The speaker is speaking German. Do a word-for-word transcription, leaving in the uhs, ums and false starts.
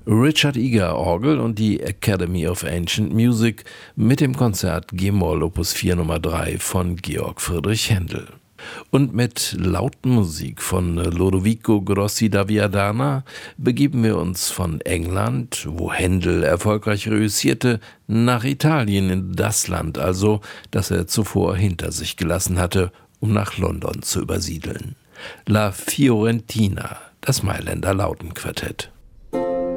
Richard Eger Orgel und die Academy of Ancient Music mit dem Konzert G-Moll Opus vier Nummer drei von Georg Friedrich Händel. Und mit Lautenmusik von Lodovico Grossi da Viadana begeben wir uns von England, wo Händel erfolgreich reüssierte, nach Italien, in das Land also, das er zuvor hinter sich gelassen hatte, um nach London zu übersiedeln. La Fiorentina, das Mailänder Lautenquartett.